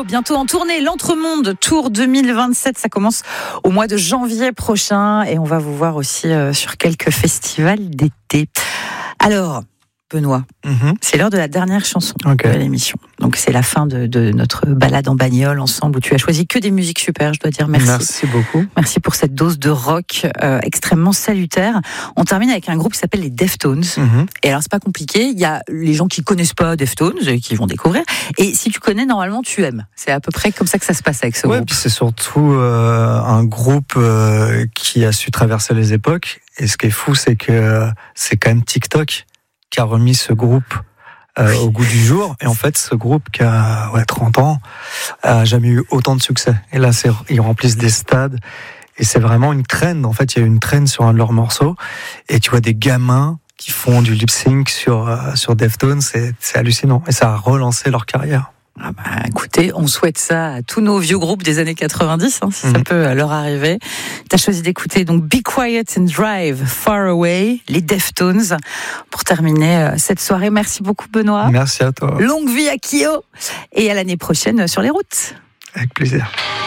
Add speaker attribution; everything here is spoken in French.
Speaker 1: Akio, bientôt en tournée, l'Entremonde Tour 2027. Ça commence au mois de janvier prochain et on va vous voir aussi sur quelques festivals d'été. Alors, Benoît, c'est l'heure de la dernière chanson de l'émission. Donc c'est la fin de notre balade en bagnole ensemble où tu as choisi que des musiques super, je dois dire merci.
Speaker 2: Merci beaucoup.
Speaker 1: Merci pour cette dose de rock extrêmement salutaire. On termine avec un groupe qui s'appelle les Deftones. Et alors c'est pas compliqué, il y a les gens qui connaissent pas Deftones et qui vont découvrir. Et si tu connais, normalement tu aimes. C'est à peu près comme ça que ça se passe avec ce groupe.
Speaker 2: Puis c'est surtout un groupe qui a su traverser les époques. Et ce qui est fou, c'est que c'est quand même TikTok qui a remis ce groupe au goût du jour. Et en fait, ce groupe qui a 30 ans a jamais eu autant de succès. Et là, ils remplissent des stades. Et c'est vraiment une trend. En fait, il y a eu une trend sur un de leurs morceaux. Et tu vois des gamins qui font du lip-sync sur Deftones. C'est hallucinant. Et ça a relancé leur carrière.
Speaker 1: Ah bah, écoutez, on souhaite ça à tous nos vieux groupes des années 90, si ça peut leur arriver. T'as choisi d'écouter donc Be Quiet and Drive Far Away, les Deftones, pour terminer cette soirée. Merci beaucoup Benoît.
Speaker 2: Merci à toi.
Speaker 1: Longue vie à Kyo et à l'année prochaine sur les routes.
Speaker 2: Avec plaisir.